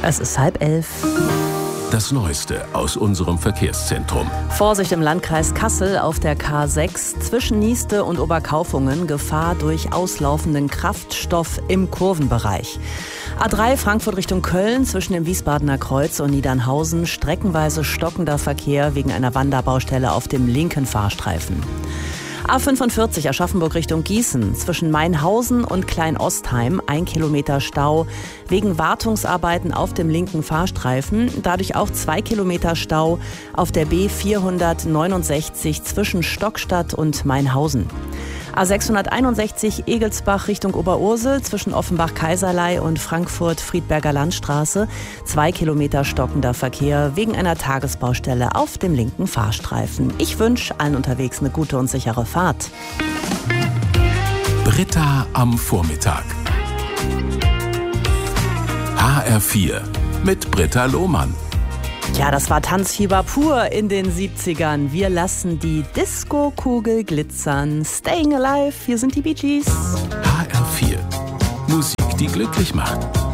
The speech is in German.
Es ist 10:30. Das Neueste aus unserem Verkehrszentrum. Vorsicht im Landkreis Kassel auf der K6 zwischen Nieste und Oberkaufungen. Gefahr durch auslaufenden Kraftstoff im Kurvenbereich. A3 Frankfurt Richtung Köln zwischen dem Wiesbadener Kreuz und Niedernhausen. Streckenweise stockender Verkehr wegen einer Wanderbaustelle auf dem linken Fahrstreifen. A45 Aschaffenburg Richtung Gießen zwischen Mainhausen und Kleinostheim 1 Kilometer Stau wegen Wartungsarbeiten auf dem linken Fahrstreifen. Dadurch auch 2 Kilometer Stau auf der B469 zwischen Stockstadt und Mainhausen. A661 Egelsbach Richtung Oberursel zwischen Offenbach-Kaiserlei und Frankfurt-Friedberger Landstraße. 2 Kilometer stockender Verkehr wegen einer Tagesbaustelle auf dem linken Fahrstreifen. Ich wünsche allen unterwegs eine gute und sichere Fahrt. Britta am Vormittag. HR4 mit Britta Lohmann. Ja, das war Tanzfieber pur in den 70ern. Wir lassen die Disco-Kugel glitzern. Staying Alive, hier sind die Bee Gees. HR4. Musik, die glücklich macht.